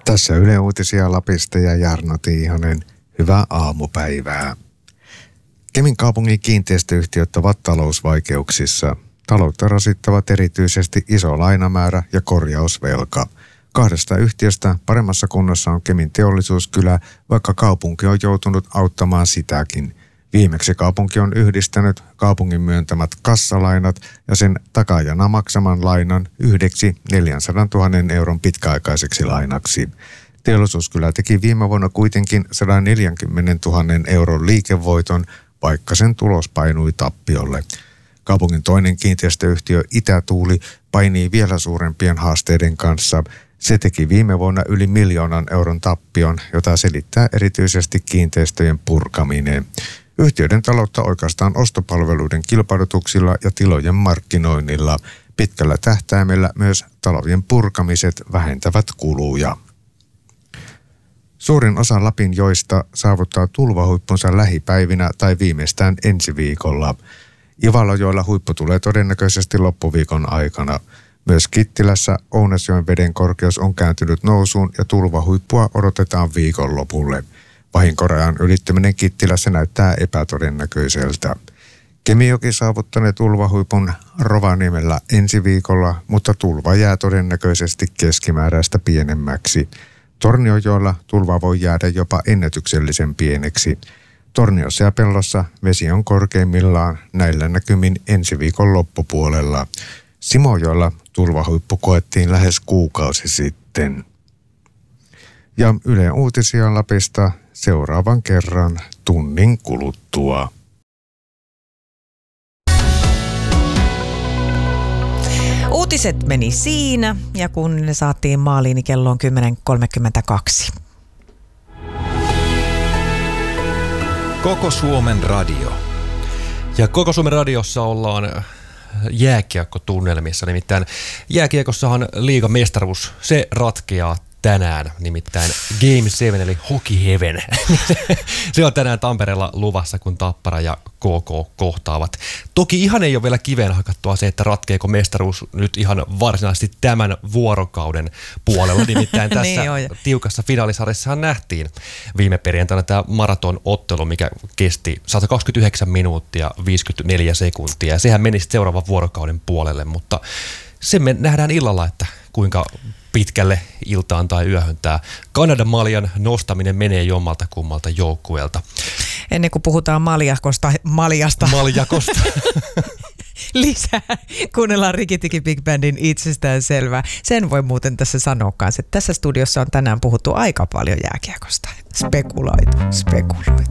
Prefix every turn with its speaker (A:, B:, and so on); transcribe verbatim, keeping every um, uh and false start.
A: Tässä Yle Uutisia Lapista ja Jarno Tiihonen. Hyvää aamupäivää. Kemin kaupungin kiinteistöyhtiöt ovat talousvaikeuksissa. Taloutta rasittavat erityisesti iso lainamäärä ja korjausvelka. Kahdesta yhtiöstä paremmassa kunnossa on Kemin Teollisuuskylä, vaikka kaupunki on joutunut auttamaan sitäkin. Viimeksi kaupunki on yhdistänyt kaupungin myöntämät kassalainat ja sen takaajana maksaman lainan yhdeksi neljänsadantuhannen euron pitkäaikaiseksi lainaksi. Teollisuuskylä teki viime vuonna kuitenkin sata neljäkymmentätuhatta euron liikevoiton, vaikka sen tulos painui tappiolle. Kaupungin toinen kiinteistöyhtiö Itätuuli painii vielä suurempien haasteiden kanssa. Se teki viime vuonna yli miljoonan euron tappion, jota selittää erityisesti kiinteistöjen purkaminen. Yhtiöiden taloutta oikaistaan ostopalveluiden kilpailutuksilla ja tilojen markkinoinnilla. Pitkällä tähtäimellä myös talojen purkamiset vähentävät kuluja. Suurin osa Lapin joista saavuttaa tulvahuippunsa lähipäivinä tai viimeistään ensi viikolla. Ivalojoella huippu tulee todennäköisesti loppuviikon aikana. Myös Kittilässä Ounasjoen veden korkeus on kääntynyt nousuun ja tulvahuippua odotetaan viikonlopulle. Vahinkorajan ylittäminen Kittilässä näyttää epätodennäköiseltä. Kemijoki saavuttanee tulvahuipun Rovaniemellä ensi viikolla, mutta tulva jää todennäköisesti keskimääräistä pienemmäksi. Tornionjoella tulva voi jäädä jopa ennätyksellisen pieneksi. Torniossa ja Pellossa vesi on korkeimmillaan näillä näkymin ensi viikon loppupuolella. Simojoella tulvahuippu koettiin lähes kuukausi sitten. Ja Yle Uutisia Lapista seuraavan kerran tunnin kuluttua.
B: Uutiset meni siinä ja kun ne saatiin maaliin, niin kello on kymmenen kolmekymmentäkaksi.
C: Koko Suomen radio. Ja Koko Suomen radiossa ollaan jääkiekkotunnelmissa. Nimittäin jääkiekossahan liigan mestaruus, se ratkeaa tänään, nimittäin Game seitsemän eli Hockey Heaven. Se on tänään Tampereella luvassa, kun Tappara ja K K kohtaavat. Toki ihan ei ole vielä kiveen hakattua se, että ratkeeko mestaruus nyt ihan varsinaisesti tämän vuorokauden puolella. Nimittäin tässä niin tiukassa finaalisarjassahan nähtiin viime perjantaina tämä maratonottelu, mikä kesti sata kaksikymmentäyhdeksän minuuttia viisikymmentäneljä sekuntia. Ja sehän meni seuraavan vuorokauden puolelle, mutta sen me nähdään illalla, että kuinka pitkälle iltaan tai yöhön tämä Kanadan maljan nostaminen menee jommalta kummalta joukkueelta.
B: Ennen kuin puhutaan maljakosta, maljasta.
C: Maljakosta.
B: Lisää. Kuunnellaan Rikitiki Big Bandin Itsestään selvää. Sen voi muuten tässä sanoa kanssa, että tässä studiossa on tänään puhuttu aika paljon jääkiekosta. Spekuloitu, spekuloitu.